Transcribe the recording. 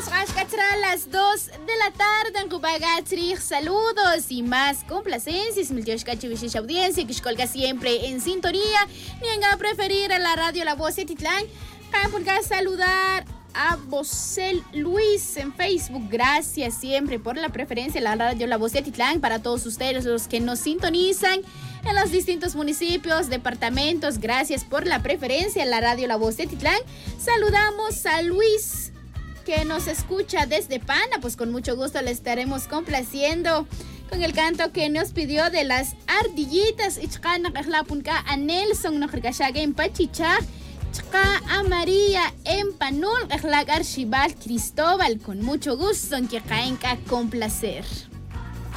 a las 2 de la tarde en Cupagatrich. Saludos y más complacencias. Miltioshkachivishish audiencia que escolga siempre en sintonía. Ni a preferir a la radio La Voz de Titlán. Para saludar a Bosel Luis en Facebook. Gracias siempre por la preferencia a la radio La Voz de Titlán. Para todos ustedes los que nos sintonizan en los distintos municipios, departamentos, gracias por la preferencia a la radio La Voz de Titlán. Saludamos a Luis, que nos escucha desde Pana, pues con mucho gusto le estaremos complaciendo con el canto que nos pidió de las ardillitas. A Nelson en Pachicha, a María en Panul, Archibald Cristóbal, con mucho gusto en que caen a complacer.